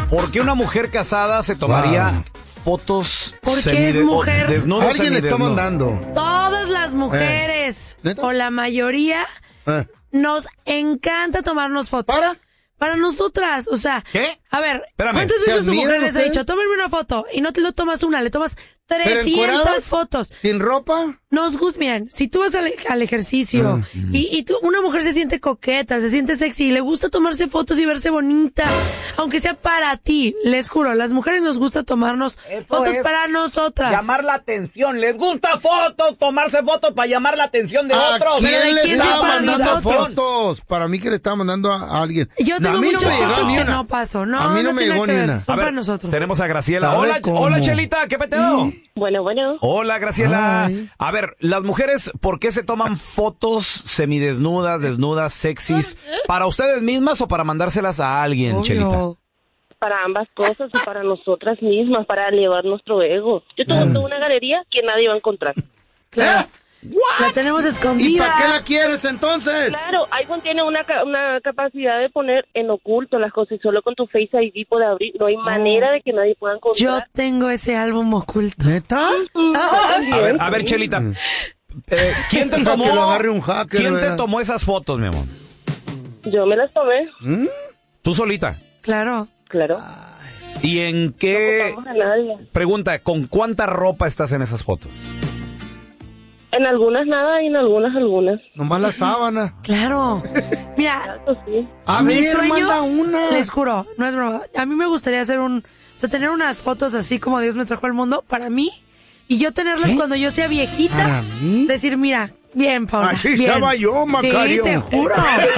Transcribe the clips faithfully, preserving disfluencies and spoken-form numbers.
¿Por qué una mujer casada se tomaría wow. fotos Porque es mujer? desnudos? Alguien está mandando. Todas las mujeres, eh. o la mayoría, eh. nos encanta tomarnos fotos. ¿Para? Para nosotras, o sea... ¿Qué? A ver, Espérame. ¿cuántas veces su mujer les ha usted? dicho, tómenme una foto, y no te lo tomas una, le tomas trescientas fotos? ¿Sin ropa? Nos gusta, miren, si tú vas al, al ejercicio, uh, uh. y, y tú, una mujer se siente coqueta, se siente sexy, y le gusta tomarse fotos y verse bonita, aunque sea para ti, les juro, las mujeres nos gusta tomarnos Eso fotos para nosotras. Llamar la atención, les gusta fotos, tomarse fotos para llamar la atención de ¿A otros. ¿Quién le está mandando nosotros? fotos? Para mí que le está mandando a, a alguien. Yo tengo no, a mí muchas no me fotos llegó que ni no paso, no, a mí no, no me llegó ni una. Son a ver, para nosotros. Tenemos a Graciela. Hola, cómo? hola Chelita, ¿qué peteo? Bueno, bueno. Hola Graciela. Ay. A ver, las mujeres, ¿por qué se toman fotos semidesnudas, desnudas, sexys? ¿Para ustedes mismas o para mandárselas a alguien, Obvio. Chelita? Para ambas cosas y para nosotras mismas, para elevar nuestro ego. Yo tengo mm. una galería que nadie va a encontrar. Claro. What? La tenemos escondida. ¿Y para qué la quieres entonces? Claro, iPhone tiene una, una capacidad de poner en oculto las cosas y solo con tu Face I D puede abrir. No hay oh. manera de que nadie pueda encontrar. Yo tengo ese álbum oculto. ¿Neta? A ver, a ver, Chelita. Eh, ¿Quién te tomó? Que lo agarre un hacker, ¿Quién ¿verdad? te tomó esas fotos, mi amor? Yo me las tomé. ¿Mm? ¿Tú solita? Claro. Claro. ¿Y en qué? No ocupamos a nadie. Pregunta, ¿con cuánta ropa estás en esas fotos? En algunas nada y en algunas algunas. Nomás la sábana. Claro. Mira, Exacto, sí. A mi ver, sueño, manda una. les juro, no es broma. A mí me gustaría hacer un, o sea, tener unas fotos así como Dios me trajo al mundo para mí y yo tenerlas ¿Qué? cuando yo sea viejita. ¿Para mí? Decir, mira, bien, Paula. Así bien. estaba yo, Macario. Sí, te juro.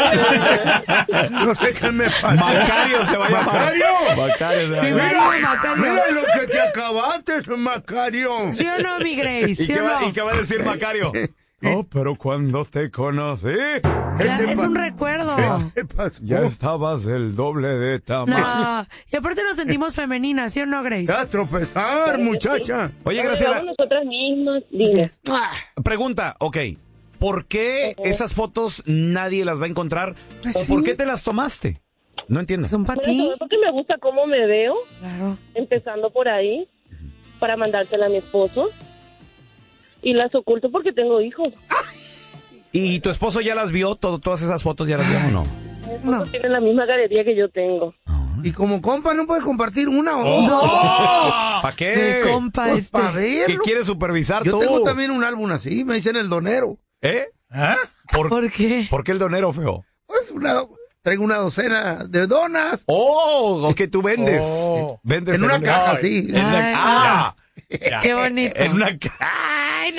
No sé qué me pasa. Macario se va a llamar. Macario. Macario se va a Mi llamar. marido, Macario. Mira lo que te acabaste, Macario. ¿Sí o no, mi Grace? ¿Y, ¿Sí qué o va, no? ¿Y qué va a decir Macario? Oh, pero cuando te conocí, Claro, es un recuerdo. ¿Qué pasó? ya estabas el doble de tamaño. No, y aparte nos sentimos femeninas, ¿sí o no, Grace? A tropezar, muchacha. Oye, Graciela, Vamos nosotras mismas. Dime. pregunta, ok. ¿Por qué esas fotos nadie las va a encontrar? Pues ¿O sí. por qué te las tomaste? No entiendo. Son para Bueno, ti. ¿sabes? Porque me gusta cómo me veo, Claro. empezando por ahí, para mandártela a mi esposo. Y las oculto porque tengo hijos. ¿Y tu esposo ya las vio? ¿Todo, ¿Todas esas fotos ya las vio o no? Mi esposo No. tiene la misma galería que yo tengo. Y como compa no puedes compartir una o Oh. dos. ¿Para qué? Mi compa Pues este. para ¿Qué verlo. quieres supervisar Yo tú? tengo también un álbum así, me dicen el donero. ¿Eh? ¿Ah? ¿Por, ¿Por qué? ¿Por qué el donero, feo? Pues una, traigo una docena de donas. Oh, ok, tú vendes. Oh. Vendes En una un- caja, Ay, sí. En una Ay, caja. Qué bonito. En una caja. Ay,